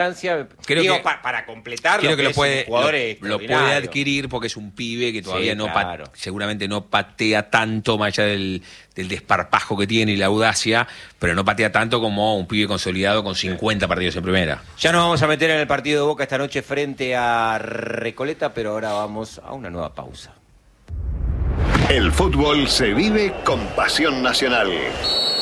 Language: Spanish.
Creo Digo, que, para completar creo que lo puede lo puede adquirir porque es un pibe que todavía seguramente no patea tanto, más allá del desparpajo que tiene y la audacia, pero no patea tanto como un pibe consolidado con 50 partidos en primera. Ya nos vamos a meter en el partido de Boca esta noche frente a Recoleta, pero ahora vamos a una nueva pausa. El fútbol se vive con pasión nacional.